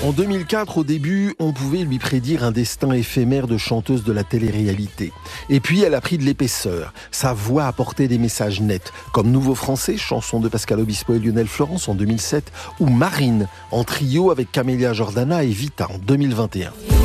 En 2004, au début, on pouvait lui prédire un destin éphémère de chanteuse de la télé-réalité. Et puis, elle a pris de l'épaisseur. Sa voix apportait des messages nets, comme Nouveau Français, chanson de Pascal Obispo et Lionel Florence en 2007, ou Marine, en trio avec Camélia Jordana et Vita en 2021.